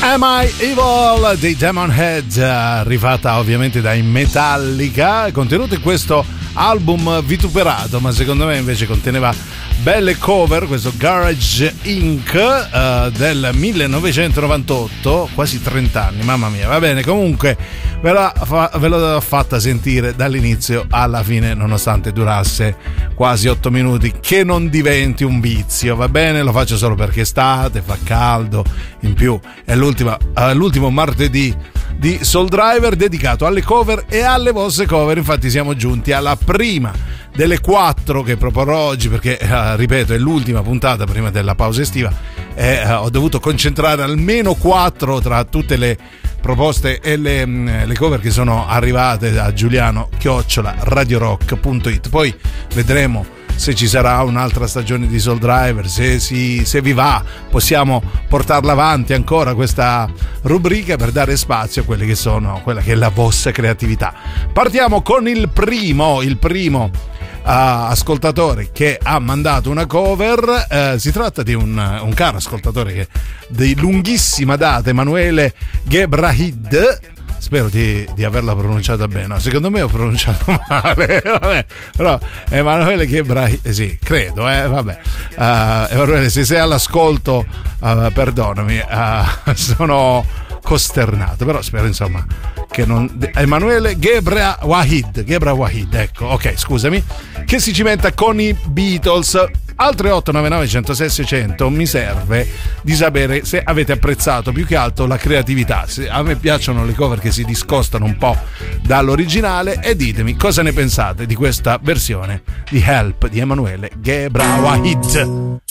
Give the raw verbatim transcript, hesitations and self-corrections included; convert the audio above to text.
Am I Evil dei Demonhead, rifatta ovviamente dai Metallica, contenuto in questo album vituperato, ma secondo me invece conteneva belle cover. Questo Garage Incorporated uh, del millenovecentonovantotto, quasi trenta anni, mamma mia. Va bene, comunque ve, la fa, ve l'ho fatta sentire dall'inizio alla fine, nonostante durasse quasi otto minuti, che non diventi un vizio, va bene? Lo faccio solo perché è estate, fa caldo, in più è l'ultima, uh, l'ultimo martedì di Soul Driver dedicato alle cover e alle vostre cover. Infatti siamo giunti alla prima delle quattro che proporrò oggi, perché uh, ripeto, è l'ultima puntata prima della pausa estiva e uh, ho dovuto concentrare almeno quattro tra tutte le proposte e le, mh, le cover che sono arrivate da Giuliano chiocciola radiorock punto it. Poi vedremo se ci sarà un'altra stagione di Soul Driver, se, si, se vi va possiamo portarla avanti ancora questa rubrica per dare spazio a quelle che sono, quella che è la vostra creatività. Partiamo con il primo, il primo uh, ascoltatore che ha mandato una cover. Uh, si tratta di un, un caro ascoltatore che di lunghissima data, Emanuele Gebrahid. Spero di, di averla pronunciata bene. No, secondo me ho pronunciato male. Vabbè, però Emanuele Gebrahid, eh, sì, credo, eh, vabbè. Uh, Emanuele, se sei all'ascolto, uh, perdonami, uh, sono costernato, però spero insomma che non. Emanuele Gebrahid, Gebrahid, ecco, ok, scusami, che si cimenta con i Beatles. Al tre otto nove nove uno zero sei seicento mi serve di sapere se avete apprezzato più che altro la creatività. Se a me piacciono le cover che si discostano un po' dall'originale, e ditemi cosa ne pensate di questa versione di Help di Emanuele Gebrahid.